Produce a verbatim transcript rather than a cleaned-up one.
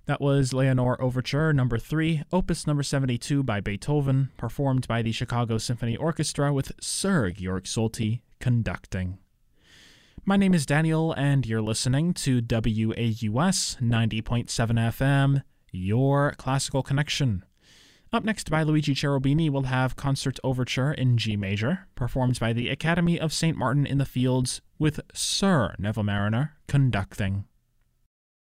That was Leonore Overture number three, opus number seventy-two by Beethoven, performed by the Chicago Symphony Orchestra with Sir Georg Solti conducting. My name is Daniel, and you're listening to W A U S ninety point seven F M, your classical connection. Up next by Luigi Cherubini, we'll have Concert Overture in G major, performed by the Academy of Saint Martin in the Fields with Sir Neville Marriner conducting.